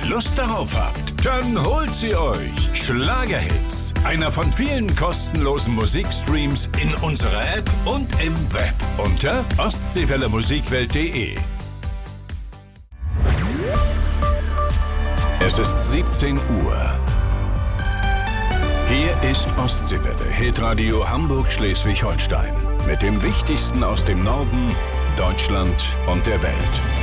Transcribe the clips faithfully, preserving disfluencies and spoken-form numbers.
Lust darauf habt, dann holt sie euch. Schlagerhits, einer von vielen kostenlosen Musikstreams in unserer App und im Web unter ostseewelle musikwelt punkt de. Es ist siebzehn Uhr. Hier ist Ostseewelle, Hitradio Hamburg-Schleswig-Holstein. Mit dem Wichtigsten aus dem Norden, Deutschland und der Welt.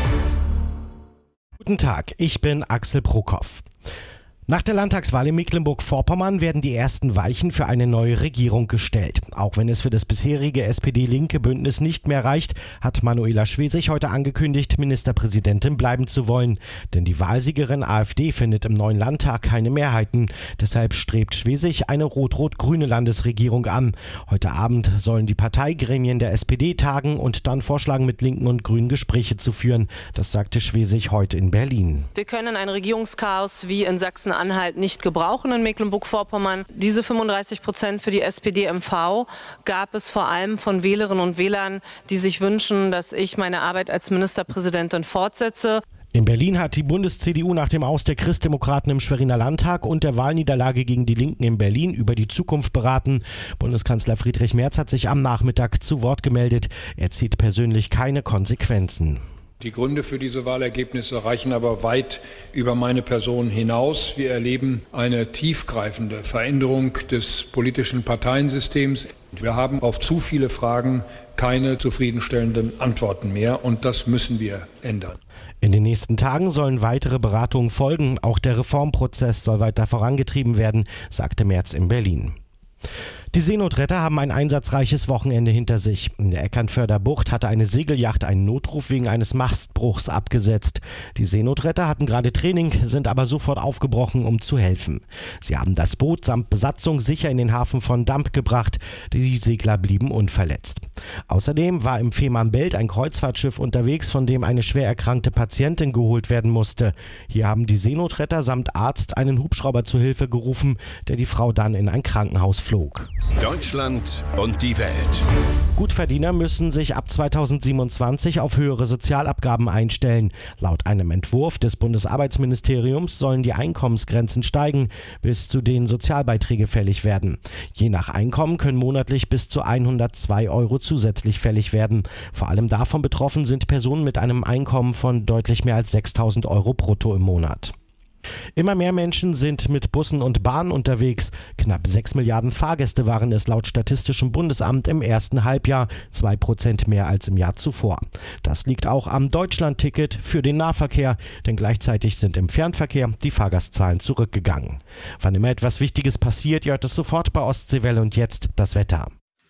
Guten Tag, ich bin Axel Prokop. Nach der Landtagswahl in Mecklenburg-Vorpommern werden die ersten Weichen für eine neue Regierung gestellt. Auch wenn es für das bisherige S P D-Linke-Bündnis nicht mehr reicht, hat Manuela Schwesig heute angekündigt, Ministerpräsidentin bleiben zu wollen. Denn die Wahlsiegerin AfD findet im neuen Landtag keine Mehrheiten. Deshalb strebt Schwesig eine rot-rot-grüne Landesregierung an. Heute Abend sollen die Parteigremien der S P D tagen und dann vorschlagen, mit Linken und Grünen Gespräche zu führen. Das sagte Schwesig heute in Berlin. Wir können ein Regierungschaos wie in Sachsen Anhalt nicht gebrauchen in Mecklenburg-Vorpommern. Diese fünfunddreißig Prozent für die S P D M V gab es vor allem von Wählerinnen und Wählern, die sich wünschen, dass ich meine Arbeit als Ministerpräsidentin fortsetze. In Berlin hat die Bundes-C D U nach dem Aus der Christdemokraten im Schweriner Landtag und der Wahlniederlage gegen die Linken in Berlin über die Zukunft beraten. Bundeskanzler Friedrich Merz hat sich am Nachmittag zu Wort gemeldet. Er zieht persönlich keine Konsequenzen. Die Gründe für diese Wahlergebnisse reichen aber weit über meine Person hinaus. Wir erleben eine tiefgreifende Veränderung des politischen Parteiensystems. Wir haben auf zu viele Fragen keine zufriedenstellenden Antworten mehr und das müssen wir ändern. In den nächsten Tagen sollen weitere Beratungen folgen. Auch der Reformprozess soll weiter vorangetrieben werden, sagte Merz in Berlin. Die Seenotretter haben ein einsatzreiches Wochenende hinter sich. In der Eckernförder Bucht hatte eine Segelyacht einen Notruf wegen eines Mastbruchs abgesetzt. Die Seenotretter hatten gerade Training, sind aber sofort aufgebrochen, um zu helfen. Sie haben das Boot samt Besatzung sicher in den Hafen von Damp gebracht. Die Segler blieben unverletzt. Außerdem war im Fehmarnbelt ein Kreuzfahrtschiff unterwegs, von dem eine schwer erkrankte Patientin geholt werden musste. Hier haben die Seenotretter samt Arzt einen Hubschrauber zur Hilfe gerufen, der die Frau dann in ein Krankenhaus flog. Deutschland und die Welt. Gutverdiener müssen sich ab zweitausendsiebenundzwanzig auf höhere Sozialabgaben einstellen. Laut einem Entwurf des Bundesarbeitsministeriums sollen die Einkommensgrenzen steigen, bis zu denen Sozialbeiträge fällig werden. Je nach Einkommen können monatlich bis zu hundertzwei Euro zusätzlich fällig werden. Vor allem davon betroffen sind Personen mit einem Einkommen von deutlich mehr als sechstausend Euro brutto im Monat. Immer mehr Menschen sind mit Bussen und Bahnen unterwegs. Knapp sechs Milliarden Fahrgäste waren es laut Statistischem Bundesamt im ersten Halbjahr, zwei Prozent mehr als im Jahr zuvor. Das liegt auch am Deutschland-Ticket für den Nahverkehr, denn gleichzeitig sind im Fernverkehr die Fahrgastzahlen zurückgegangen. Wann immer etwas Wichtiges passiert, ihr hört es sofort bei Ostseewelle und jetzt das Wetter.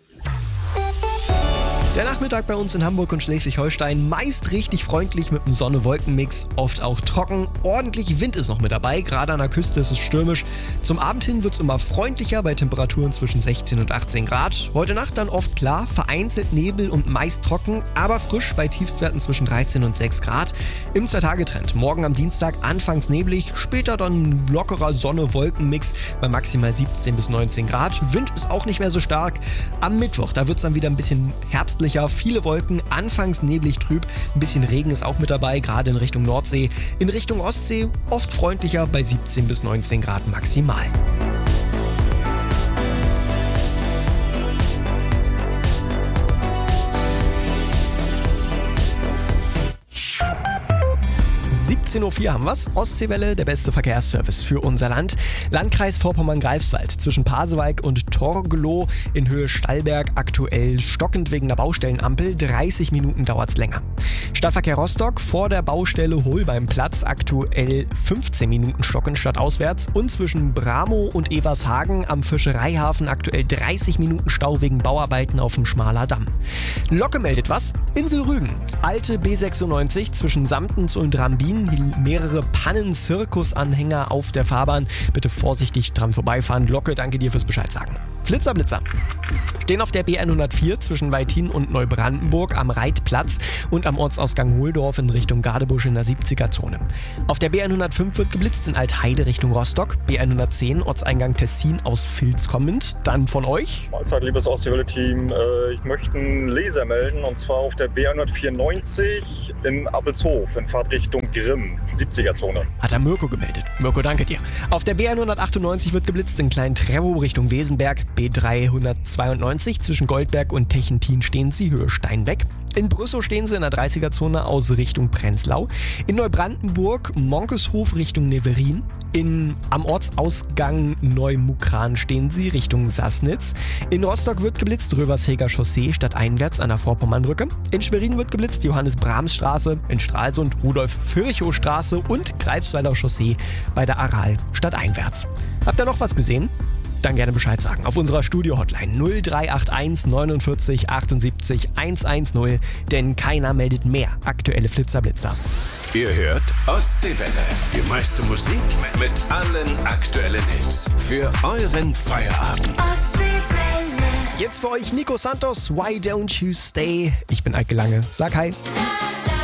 Der Nachmittag bei uns in Hamburg und Schleswig-Holstein meist richtig freundlich mit einem Sonne-Wolken-Mix, oft auch trocken. Ordentlich Wind ist noch mit dabei, gerade an der Küste ist es stürmisch. Zum Abend hin wird es immer freundlicher bei Temperaturen zwischen sechzehn und achtzehn Grad. Heute Nacht dann oft klar, vereinzelt Nebel und meist trocken, aber frisch bei Tiefstwerten zwischen dreizehn und sechs Grad. Im Zwei-Tage-Trend. Morgen am Dienstag anfangs neblig, später dann lockerer Sonne-Wolken-Mix bei maximal siebzehn bis neunzehn Grad. Wind ist auch nicht mehr so stark. Am Mittwoch, da wird es dann wieder ein bisschen herbstlich. Viele Wolken, anfangs neblig trüb, ein bisschen Regen ist auch mit dabei, gerade in Richtung Nordsee. In Richtung Ostsee oft freundlicher bei siebzehn bis neunzehn Grad maximal. siebzehn Uhr vier haben wir's. Ostseewelle, der beste Verkehrsservice für unser Land. Landkreis Vorpommern-Greifswald zwischen Pasewalk und Torgelow in Höhe Stallberg aktuell stockend wegen der Baustellenampel. dreißig Minuten dauert's länger. Stadtverkehr Rostock vor der Baustelle Holbeimplatz aktuell fünfzehn Minuten stockend stadtauswärts und zwischen Bramo und Evershagen am Fischereihafen aktuell dreißig Minuten Stau wegen Bauarbeiten auf dem Schmaler Damm. Locke meldet was. Insel Rügen. Alte B sechsundneunzig zwischen Samtens und Rambin. Mehrere Pannen-Zirkus-Anhänger auf der Fahrbahn. Bitte vorsichtig dran vorbeifahren. Locke, danke dir fürs Bescheid sagen. Flitzer, Blitzer. Stehen auf der B hundertvier zwischen Weithin und Neubrandenburg am Reitplatz und am Ortsausgang Hohldorf in Richtung Gadebusch in der siebziger-Zone. Auf der B hundertfünf wird geblitzt in Altheide Richtung Rostock, B hundertzehn Ortseingang Tessin aus Vils kommend. Dann von euch. Mahlzeit, liebes Ostseewelle-Team. Ich möchte einen Leser melden und zwar auf der B hundertvierundneunzig in Appelshof in Fahrtrichtung Grimm, siebziger-Zone. Hat der Mirko gemeldet. Mirko, danke dir. Auf der B hundertachtundneunzig wird geblitzt in Klein-Trevow Richtung Wesenberg, B dreihundertzweiundneunzig zwischen Goldberg und Techentin stehen sie, Höhe Steinbeck. In Brüssow stehen sie in der dreißiger-Zone aus Richtung Prenzlau. In Neubrandenburg Monkeshof Richtung Neverin. In, am Ortsausgang Neumukran stehen sie Richtung Sassnitz. In Rostock wird geblitzt Röversheger Chaussee stadteinwärts an der Vorpommernbrücke. In Schwerin wird geblitzt Johannes-Brahms-Straße. In Stralsund Rudolf-Virchow-Straße und Greifswalder Chaussee bei der Aral stadteinwärts. Habt ihr noch was gesehen? Dann gerne Bescheid sagen auf unserer Studio-Hotline null drei acht eins neunundvierzig achtundsiebzig hundertzehn, denn keiner meldet mehr aktuelle Flitzer-Blitzer. Ihr hört Ostseewelle. Die meiste Musik mit allen aktuellen Hits. Für euren Feierabend. Jetzt für euch Nico Santos, Why Don't You Stay? Ich bin Eike Lange. Sag hi.